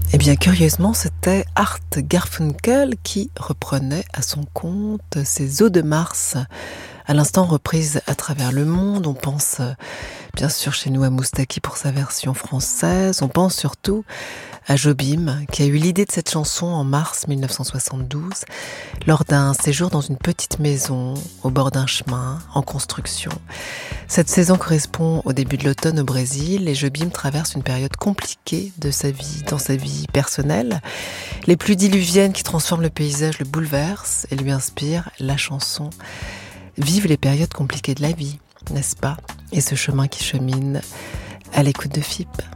Eh bien, curieusement, c'était Art Garfunkel qui reprenait à son compte ces eaux de Mars, à l'instant reprises à travers le monde. On pense bien sûr chez nous à Moustaki pour sa version française. On pense surtout à Jobim, qui a eu l'idée de cette chanson en mars 1972, lors d'un séjour dans une petite maison au bord d'un chemin en construction. Cette saison correspond au début de l'automne au Brésil et Jobim traverse une période compliquée de sa vie, dans sa vie personnelle. Les pluies diluviennes qui transforment le paysage le bouleversent et lui inspirent la chanson. Vive les périodes compliquées de la vie, n'est-ce pas? Et ce chemin qui chemine à l'écoute de FIP.